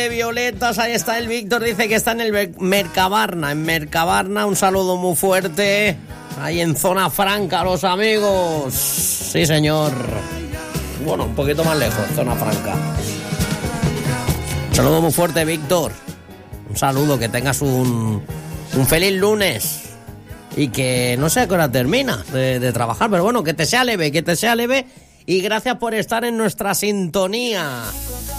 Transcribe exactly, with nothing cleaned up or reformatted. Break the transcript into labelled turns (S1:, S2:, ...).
S1: de violetas. Ahí está el Víctor, dice que está en el Mercabarna. En Mercabarna, un saludo muy fuerte. Ahí en Zona Franca, los amigos. Sí, señor. Bueno, un poquito más lejos, Zona Franca. Un saludo muy fuerte, Víctor. Un saludo, que tengas un, un feliz lunes. Y que no sé a qué hora termina de, de trabajar, pero bueno, que te sea leve, que te sea leve. Y gracias por estar en nuestra sintonía.